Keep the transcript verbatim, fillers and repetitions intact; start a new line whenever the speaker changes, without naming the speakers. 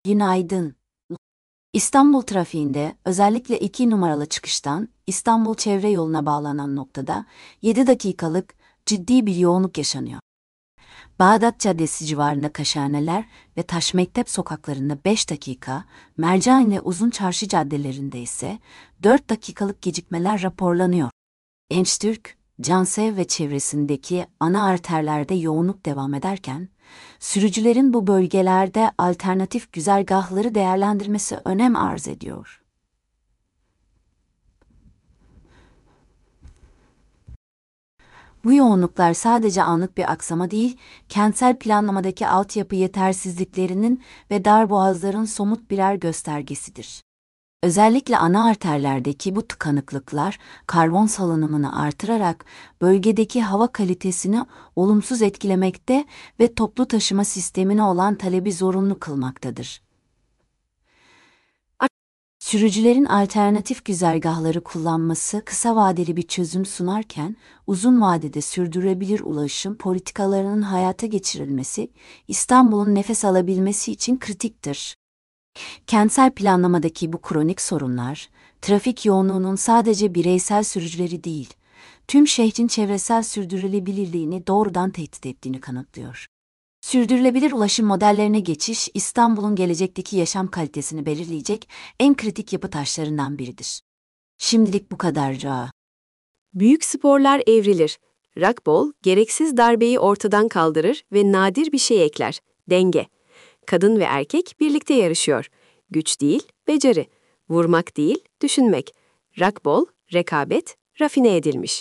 Günaydın. İstanbul trafiğinde özellikle iki numaralı çıkıştan İstanbul çevre yoluna bağlanan noktada yedi dakikalık ciddi bir yoğunluk yaşanıyor. Bağdat Caddesi civarında Kaşhaneler ve Taşmektep sokaklarında beş dakika, Mercan ile Uzun Çarşı caddelerinde ise dört dakikalık gecikmeler raporlanıyor. Enstürk, Cansev ve çevresindeki ana arterlerde yoğunluk devam ederken, sürücülerin bu bölgelerde alternatif güzergahları değerlendirmesi önem arz ediyor. Bu yoğunluklar sadece anlık bir aksama değil, kentsel planlamadaki altyapı yetersizliklerinin ve darboğazların somut birer göstergesidir. Özellikle ana arterlerdeki bu tıkanıklıklar, karbon salınımını artırarak bölgedeki hava kalitesini olumsuz etkilemekte ve toplu taşıma sistemine olan talebi zorunlu kılmaktadır. Sürücülerin alternatif güzergahları kullanması kısa vadeli bir çözüm sunarken, uzun vadede sürdürülebilir ulaşım politikalarının hayata geçirilmesi, İstanbul'un nefes alabilmesi için kritiktir. Kentsel planlamadaki bu kronik sorunlar, trafik yoğunluğunun sadece bireysel sürücüleri değil, tüm şehrin çevresel sürdürülebilirliğini doğrudan tehdit ettiğini kanıtlıyor. Sürdürülebilir ulaşım modellerine geçiş, İstanbul'un gelecekteki yaşam kalitesini belirleyecek en kritik yapı taşlarından biridir. Şimdilik bu kadar.
Büyük sporlar evrilir. Rugby, gereksiz darbeyi ortadan kaldırır ve nadir bir şey ekler, denge. Kadın ve erkek birlikte yarışıyor. Güç değil, beceri. Vurmak değil, düşünmek. Rugby, rekabet, rafine edilmiş.